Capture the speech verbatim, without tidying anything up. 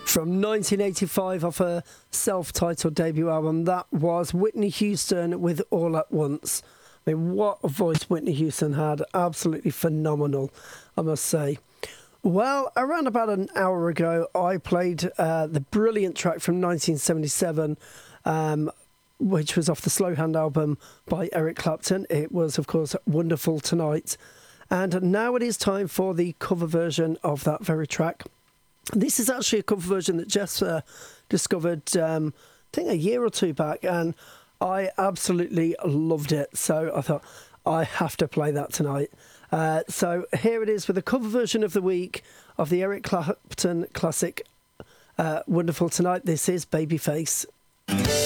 From nineteen eighty-five, off her self-titled debut album, that was Whitney Houston with All at Once. I mean, what a voice Whitney Houston had. Absolutely phenomenal, I must say. Well, around about an hour ago, I played uh, the brilliant track from nineteen seventy-seven, um, which was off the Slow Hand album by Eric Clapton. It was, of course, Wonderful Tonight. And now it is time for the cover version of that very track. This is actually a cover version that Jess uh, discovered, um, I think, a year or two back, and I absolutely loved it. So I thought, I have to play that tonight. Uh, so here it is with the cover version of the week of the Eric Clapton classic, uh, Wonderful Tonight. This is Babyface.